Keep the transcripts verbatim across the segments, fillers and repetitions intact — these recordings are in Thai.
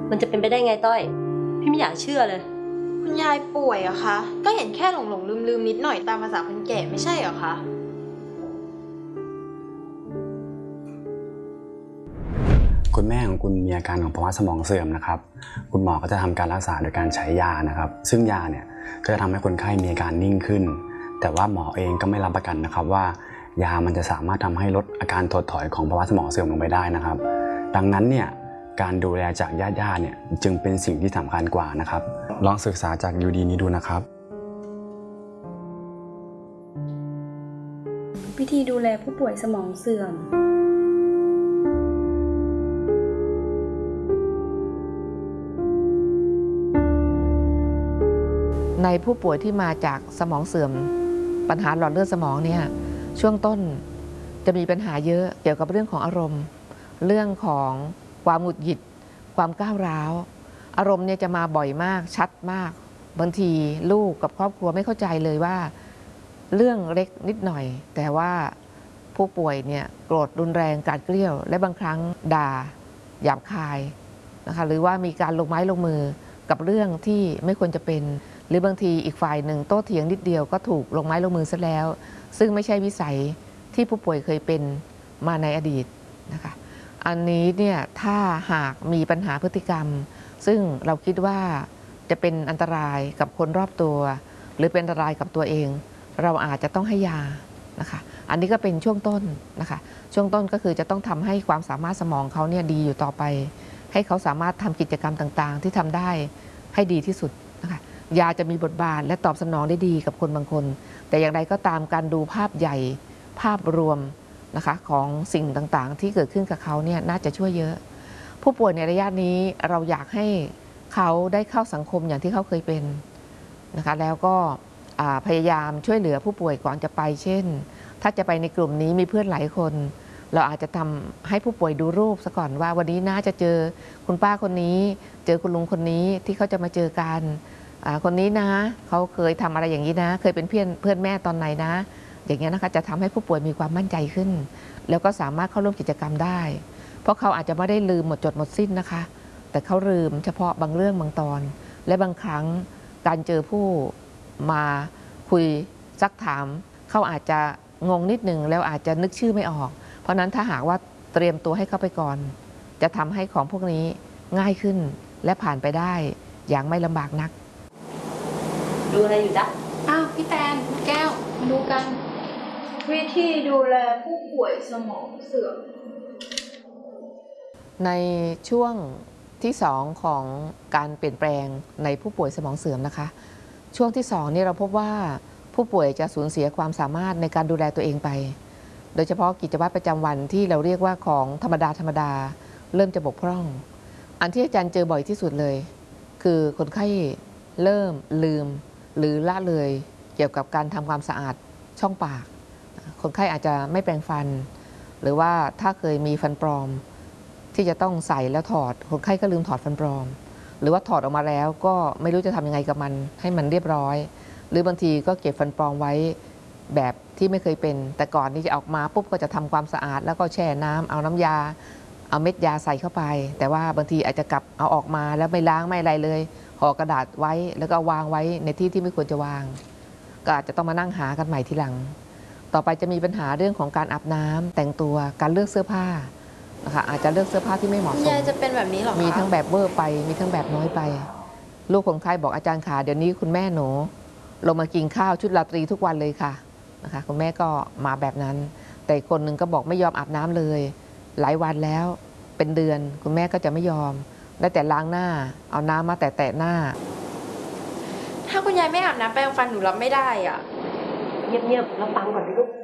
มันจะเป็นไปได้ไงต้อยพี่ไม่อยากเชื่อเลยคุณยายป่วยอะคะก็เห็นแค่หลงหลงลืมลืมนิดหน่อยตามภาษาคนแก่ไม่ใช่เหรอคะคุณแม่ของคุณมีอาการของภาวะสมองเสื่อมนะครับคุณหมอก็จะทำการรักษาโดยการใช้ยานะครับซึ่งยาเนี่ยก็จะทำให้คนไข้มีอาการนิ่งขึ้นแต่ว่าหมอเองก็ไม่รับประกันนะครับว่ายามันจะสามารถทำให้ลดอาการถดถอยของภาวะสมองเสื่อมลงไปได้นะครับดังนั้นเนี่ยการดูแลจากญาติๆเนี่ยจึงเป็นสิ่งที่สำคัญกว่านะครับลองศึกษาจากยูดีนี้ดูนะครับวิธีดูแลผู้ป่วยสมองเสื่อมในผู้ป่วยที่มาจากสมองเสื่อมปัญหาหลอดเลือดสมองเนี่ยช่วงต้นจะมีปัญหาเยอะเกี่ยวกับเรื่องของอารมณ์เรื่องของความหงุดหงิดความก้าวร้าวอารมณ์เนี่ยจะมาบ่อยมากชัดมากบางทีลูกกับครอบครัวไม่เข้าใจเลยว่าเรื่องเล็กนิดหน่อยแต่ว่าผู้ป่วยเนี่ยโกรธรุนแรงกราดเกรี้ยวและบางครั้งด่าหยาบคายนะคะหรือว่ามีการลงไม้ลงมือกับเรื่องที่ไม่ควรจะเป็นหรือบางทีอีกฝ่ายหนึ่งโต้เถียงนิดเดียวก็ถูกลงไม้ลงมือซะแล้วซึ่งไม่ใช่วิสัยที่ผู้ป่วยเคยเป็นมาในอดีตนะคะอันนี้เนี่ยถ้าหากมีปัญหาพฤติกรรมซึ่งเราคิดว่าจะเป็นอันตรายกับคนรอบตัวหรือเป็นอันตรายกับตัวเองเราอาจจะต้องให้ยานะคะอันนี้ก็เป็นช่วงต้นนะคะช่วงต้นก็คือจะต้องทำให้ความสามารถสมองเขาเนี่ยดีอยู่ต่อไปให้เขาสามารถทำกิจกรรมต่างๆที่ทำได้ให้ดีที่สุดนะคะยาจะมีบทบาทและตอบสนองได้ดีกับคนบางคนแต่อย่างไรก็ตามการดูภาพใหญ่ภาพรวมนะคะของสิ่งต่างๆที่เกิดขึ้นกับเขาเนี่ยน่าจะช่วยเยอะผู้ป่วยในระยะนี้เราอยากให้เขาได้เข้าสังคมอย่างที่เขาเคยเป็นนะคะแล้วก็พยายามช่วยเหลือผู้ป่วยก่อนจะไปเช่นถ้าจะไปในกลุ่มนี้มีเพื่อนหลายคนเราอาจจะทำให้ผู้ป่วยดูรูปซะก่อนว่าวันนี้น่าจะเจอคุณป้าคนนี้เจอคุณลุงคนนี้ที่เขาจะมาเจอกันคนนี้นะเขาเคยทำอะไรอย่างนี้นะเคยเป็นเพื่อนเพื่อนแม่ตอนไหนนะอย่างเงี้ยนะคะจะทำให้ผู้ป่วยมีความมั่นใจขึ้นแล้วก็สามารถเข้าร่วมกิจกรรมได้เพราะเขาอาจจะไม่ได้ลืมหมดจดหมดสิ้นนะคะแต่เขาลืมเฉพาะบางเรื่องบางตอนและบางครั้งการเจอผู้มาคุยซักถามเขาอาจจะงงนิดหนึ่งแล้วอาจจะนึกชื่อไม่ออกเพราะนั้นถ้าหากว่าเตรียมตัวให้เข้าไปก่อนจะทำให้ของพวกนี้ง่ายขึ้นและผ่านไปได้อย่างไม่ลำบากนักดูอะไรอยู่จ๊ะอ้าวพี่แตนแก้วมาดูกันวิธีดูแลผู้ป่วยสมองเสื่อมในช่วงที่สองของการเปลี่ยนแปลงในผู้ป่วยสมองเสื่อมนะคะช่วงที่สองนี่เราพบว่าผู้ป่วยจะสูญเสียความสามารถในการดูแลตัวเองไปโดยเฉพาะกิจวัตรประจำวันที่เราเรียกว่าของธรรมดาธรรมดาเริ่มจะบกพร่องอันที่อาจารย์เจอบ่อยที่สุดเลยคือคนไข้เริ่มลืมหรือละเลยเกี่ยวกับการทำความสะอาดช่องปากคนไข้อาจจะไม่แปรงฟันหรือว่าถ้าเคยมีฟันปลอมที่จะต้องใส่แล้วถอดคนไข้ก็ลืมถอดฟันปลอมหรือว่าถอดออกมาแล้วก็ไม่รู้จะทำยังไงกับมันให้มันเรียบร้อยหรือบางทีก็เก็บฟันปลอมไว้แบบที่ไม่เคยเป็นแต่ก่อนที่จะออกมาปุ๊บก็จะทำความสะอาดแล้วก็แช่น้ำเอาน้ำยาเอาเม็ดยาใส่เข้าไปแต่ว่าบางทีอาจจะกลับเอาออกมาแล้วไม่ล้างไม่อะไรเลยห่อกระดาษไว้แล้วก็วางไว้ในที่ที่ไม่ควรจะวางก็อาจจะต้องมานั่งหากันใหม่ทีหลังต่อไปจะมีปัญหาเรื่องของการอาบน้ำแต่งตัวการเลือกเสื้อผ้านะคะอาจจะเลือกเสื้อผ้าที่ไม่เหมาะสมจะเป็นแบบนี้หรอคะมีทั้งแบบเวอร์ไปมีทั้งแบบน้อยไปลูกคนไข้บอกอาจารย์ขาเดี๋ยวนี้คุณแม่หนูลงมากินข้าวชุดราตรีทุกวันเลยค่ะนะคะคุณแม่ก็มาแบบนั้นแต่คนหนึ่งก็บอกไม่ยอมอาบน้ำเลยหลายวันแล้วเป็นเดือนคุณแม่ก็จะไม่ยอมได้แต่ล้างหน้าเอาน้ำมาแตะๆหน้าถ้าคุณยายไม่อาบน้ำแปรงฟันหนูรับไม่ได้อ่ะเงียบๆแล้วฟังก่อนดิลูก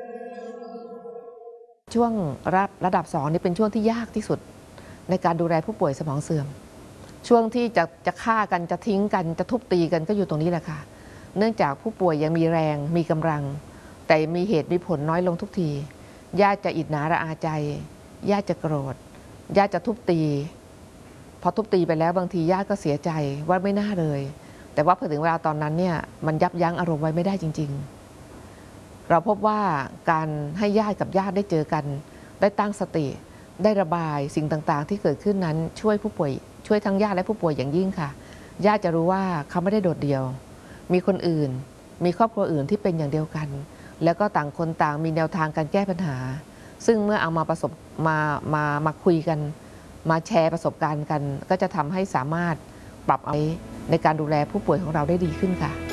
ช่วงระระดับสองนี่เป็นช่วงที่ยากที่สุดในการดูแลผู้ป่วยสมองเสื่อมช่วงที่จะจะฆ่ากันจะทิ้งกันจะทุบตีกันก็อยู่ตรงนี้แหละค่ะเนื่องจากผู้ป่วยยังมีแรงมีกำลังแต่มีเหตุมีผลน้อยลงทุกทีญาติจะอิจฉาระอาใจญาติจะโกรธญาติจะทุบตีพอทุบตีไปแล้วบางทีญาติก็เสียใจว่าไม่น่าเลยแต่ว่าพอถึงเวลาตอนนั้นเนี่ยมันยับยั้งอารมณ์ไว้ไม่ได้จริงๆเราพบว่าการให้ญาติกับญาติได้เจอกันได้ตั้งสติได้ระบายสิ่งต่างๆที่เกิดขึ้นนั้นช่วยผู้ป่วยช่วยช่วยทั้งญาติและผู้ป่วยอย่างยิ่งค่ะญาติจะรู้ว่าเขาไม่ได้โดดเดี่ยว มีคนอื่นมีครอบครัวอื่นที่เป็นอย่างเดียวกัน แล้วก็ต่างคนต่างมีแนวทางการแก้ปัญหา ซึ่งเมื่อเอามาประสบมามามาคุยกัน มาแชร์ประสบการณ์กัน ก็จะทำให้สามารถปรับเอาในการดูแลผู้ป่วยของเราได้ดีขึ้นค่ะ